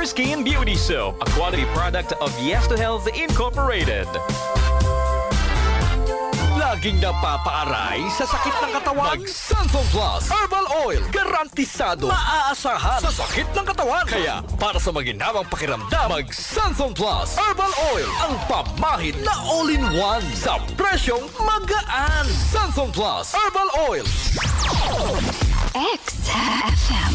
Skin Beauty Soap, a quality product of Yes to Health Incorporated. Laging napapaaray sa sakit ng katawan? Mag-Sanson Plus Herbal Oil. Garantisado. Maaasahan sa sakit ng katawan. Kaya, para sa maginhawang pakiramdam, mag-Sanson Plus Herbal Oil. Ang pamahid na all-in-one sa presyong magaan. Sanson Plus Herbal Oil. XFM.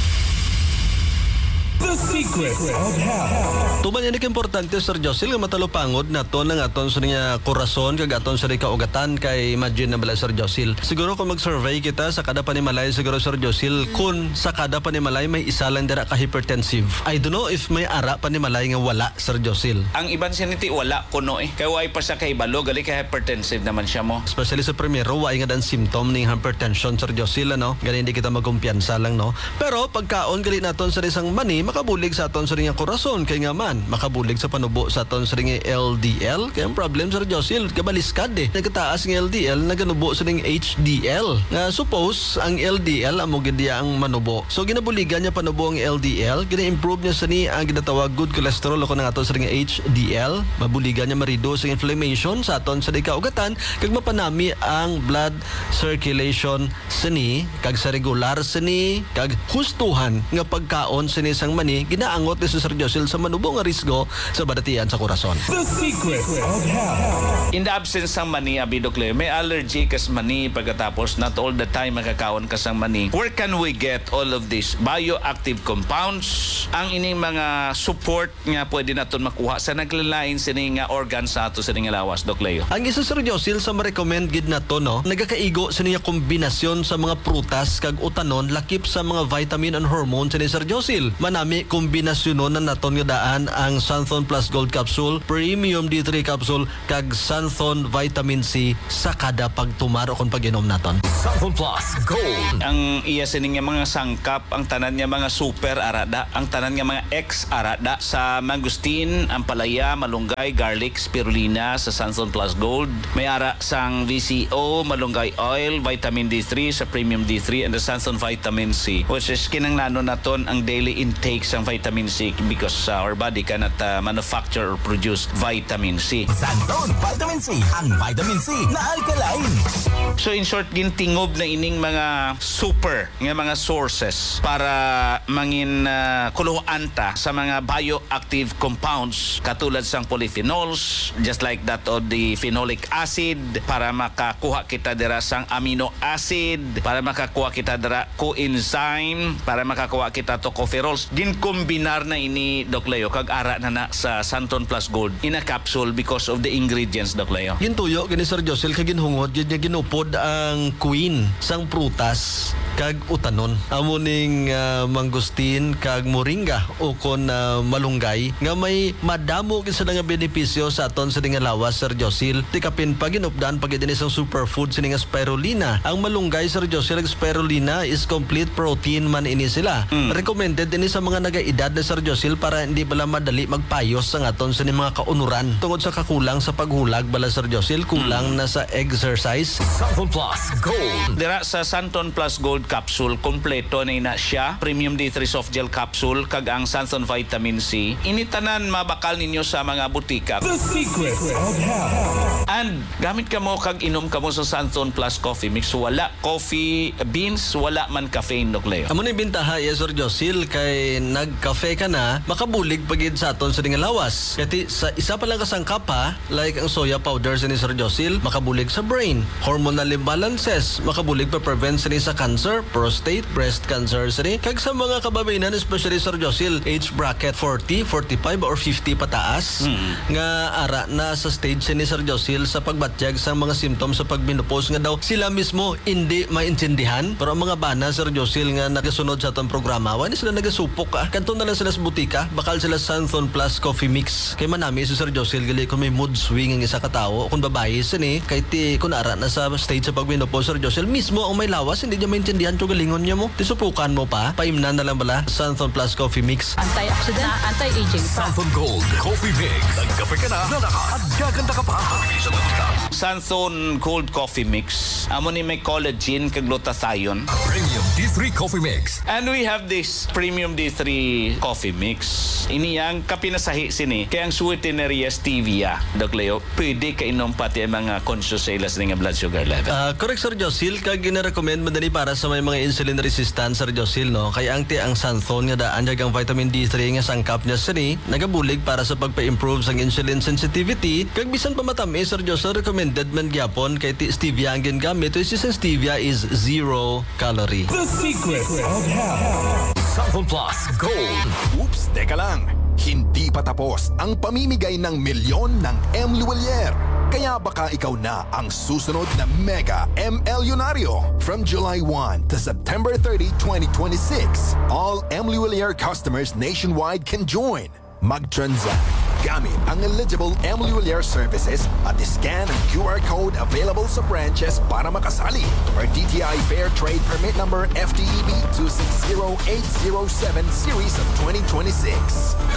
The Secret of Health. Tuman yan importante, Sir Josil, nga matalupangod na to ng aton sa niya korason, kag aton sa kaugatan kay imagine na bala, Sir Josil. Siguro kung mag-survey kita sa kada panimalay, siguro, Sir Josil, kung sa kada panimalay may isa lang dira ka hypertensive. I don't know if may ara panimalay nga wala, Sir Josil. Ang iban siya niti wala kuno kaya way pa siya kay balo, gali kay hypertensive naman siya mo. Especially sa primero, way nga dan symptom ng hypertension, Sir Josil, ano? Gali hindi kita magkumpiyansa lang, no? Pero pagkaon gali naton sa isang mani, makabulig sa aton sa ring korason kay nga man makabulig sa panubo sa aton sa ring LDL kay ang problem, Sir Josil, kabaliskad nagkataas ng LDL naganubo sa ring HDL nga suppose ang LDL amo gid ang manubo, so ginabuligan niya panubo ang LDL, gina-improve niya sa ni ang ginatawag good cholesterol o na aton sa ring HDL, mabuligan niya ma-reduce ang inflammation sa aton sa kaugatan kag mapanami ang blood circulation sa ni kag sa regular sa ni kag hustuhan nga pagkaon sa isang mani ginaangot ni Sir Josil sa manubong nga risgo sa badatian sa korason. The Secret of Health. In the absence ng mani, Abidok Leo, may allergy kas mani pagkatapos not all the time makakaon kas ang mani. Where can we get all of these bioactive compounds? Ang ining mga support nga pwede naton makuha sa naglalain sining nga organs sa ato sining lawas, Dok Leo. Ang isa, Sir Josil, sa ma-recommend gid na to, no, nagakaigo sa niya kombinasyon sa mga prutas kag utanon lakip sa mga vitamin and hormone sa ni Sir Josil. Manami kombinasyonon na naton nga daan ang Santhon Plus Gold Capsule, Premium D3 Capsule kag Santhon Vitamin C sa kada pagtumar o kung pag-inom naton. Sanson Plus Gold. Ang iya sining nga mga sangkap, ang tanan nga mga super arada, ang tanan nga mga X arada sa mangustin, ampalaya, malunggay, garlic, spirulina sa Santhon Plus Gold. May ara sang VCO, malunggay oil, vitamin D3 sa Premium D3 and the Santhon Vitamin C, which is kinanglanon naton ang daily intake sang vitamin C because our body cannot manufacture or produce vitamin C. Santhon Vitamin C, ang vitamin C na alkaline. So in short, gintingob na ining mga super nga mga sources para mangin kuluan ta sa mga bioactive compounds katulad sang polyphenols, just like that of the phenolic acid, para makakuha kita dira sang amino acid, para makakuha kita dira coenzyme, para makakuha kita tocopherols. Ginkombinar na ini, Doc Leo, kag ara na sa Santhon Plus Gold in a capsule because of the ingredients, Doc Leo. Gintuyo gini, Sir Josil, kag ginhungod gid niya ginupod ang queen sang prutas kag utanon. Amo ning mangustin kag moringa o kon malunggay nga may madamo gid sa nga benepisyo sa aton sa nga lawas, Sir Josil. Tikapin pa ginupdan pag din isang superfood sa nga spirulina. Ang malunggay, Sir Josil, ag spirulina is complete protein man ini sila. Recommended din sa mga nagaedad na, Sir Josil, para hindi bala madali magpayos sa aton sa mga kaunuran tungod sa kakulang sa paghulag bala, Sir Josil, kulang na sa exercise. Sanson Plus Gold. Dira sa Santhon Plus Gold Capsule, kompleto na ina siya. Premium D3 Soft Gel Capsule kag ang Santhon Vitamin C. Initanan mabakal ninyo sa mga butika. The Secret of Health. And gamit ka mo kag inom ka mo sa Santhon Plus Coffee Mix. Wala coffee beans, wala man caffeine, Doc Leo. Amo ni bintaha, Sir Josil, kay nagkafe ka na, makabulig pagid sa aton sa nga lawas. Kati sa isa pa lang kasangkap ha, like ang soya powder sa ni Sir Josil, makabulig sa brain. Hormonal imbalances, makabulig pa prevent sa ni sa cancer, prostate, breast cancer sa ni. Kag sa mga kababainan, especially, Sir Josil, age bracket 40, 45 or 50 pataas, nga ara na sa stage sa ni Sir Josil sa pagbatyag sa mga symptoms sa pagmenopause nga daw sila mismo hindi maintindihan. Pero ang mga bana, Sir Josil, nga nagasunod sa atong programa, wala sila nagasupok kanto na lang sila sa butika, bakal sila Santhon Plus Coffee Mix. Kay manami si Sir Josil, gali kung may mood swing ang isa katao, kung babae sini, kay ti kung ara na sa stage sa pagmenopause, Sir Josil, mismo ang may lawas, hindi niya maintindihan diyan to galingon niya mo. Tisupukan mo pa. Paimnan na lang bala. Santhon Plus Coffee Mix. Antioxidant, anti-aging pa. Santhon Gold Coffee Mix. Nagkape ka na at gaganda ka pa. Santhon Cold Coffee Mix. Amo ni may collagen kag glutathione. Premium D3 Coffee Mix. And we have this Premium D3 Coffee Mix. Ini ang kapinasahi sini. Kaya ang sweeteneria stevia. Dok Leo, pwede kainom pati ang mga conscious sa ilas ng blood sugar level. Correct, Sir Josil. Kag gina-recommend madali para sa may mga insulin resistant, Sir Josil, no? Kaya ang Santhon nga daan ang vitamin D3 nga sangkap niya sini, nagabulig para sa pagpa-improve sang insulin sensitivity. Kag bisan pa matamis, Sir Josil, recommended man gyapon kay stevia ang gingamit. Which is stevia is 0 calorie. The secret of health. Santhon Plus Gold. Oops, teka lang. Hindi pa tapos ang pamimigay ng milyon ng M. Luwalier. Kaya baka ikaw na ang susunod na Mega MLyonaryo. From July 1 to September 30, 2026, all M. Luwalier customers nationwide can join. Mag-transact gamit ang eligible M. Luwalier services at scan ang QR code available sa branches para makasali. Or DTI Fair Trade Permit Number FTEB 260807 Series of 2026.